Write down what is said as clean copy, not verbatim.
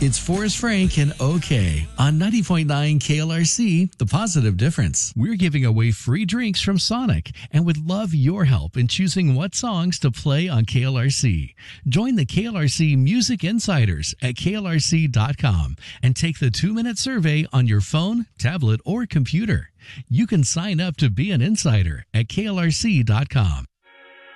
It's Forrest Frank and OK on 90.9 KLRC, The Positive Difference. We're giving away free drinks from Sonic and would love your help in choosing what songs to play on KLRC. Join the KLRC Music Insiders at KLRC.com and take the 2-minute survey on your phone, tablet, or computer. You can sign up to be an insider at KLRC.com.